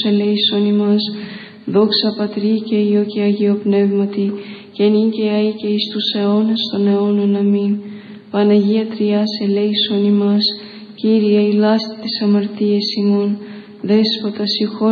ελέησον ημάς. Δόξα Πατρί και Υιό και Αγίο Πνεύματι, και νυν και αεί και εις τους αιώνας των αιώνων. Αμήν. Παναγία Τριάς, ελέησον ημάς. Κύριε, ηλάστη τις αμαρτίες ημών. Δέσποτα, συγχώρεσον